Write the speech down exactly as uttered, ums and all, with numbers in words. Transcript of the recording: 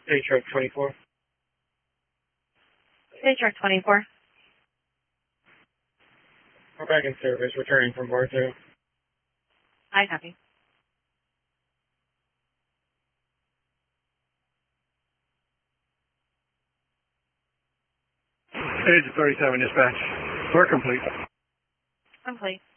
State truck twenty-four. State truck twenty-four. We're back in service, returning from Bartow. I copy. Agent thirty-seven dispatch. We're complete. Complete.